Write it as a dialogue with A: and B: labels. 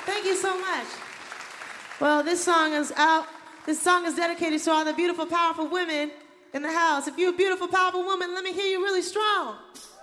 A: Thank you so much. Well, this song is out. This song is dedicated to all the beautiful, powerful women in the house. If you're a beautiful, powerful woman, let me hear you really strong.